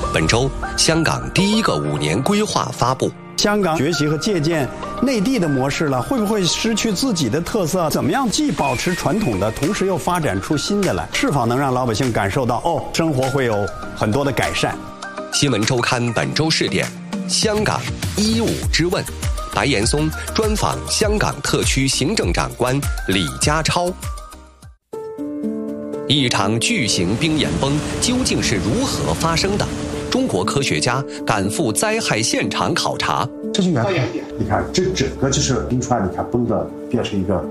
本周，香港第一个5年规划发布。 香港学习和借鉴内地的模式了，会不会失去自己的特色？怎么样既保持传统的，同时又发展出新的来？是否能让老百姓感受到生活会有很多的改善？ 新闻周刊本周试点：香港15之问。白岩松专访香港特区行政长官李家超。一场巨型冰岩崩究竟是如何发生的？中国科学家赶赴灾害现场考察。 这就你看，这整个就是冰川，你看崩的变成一个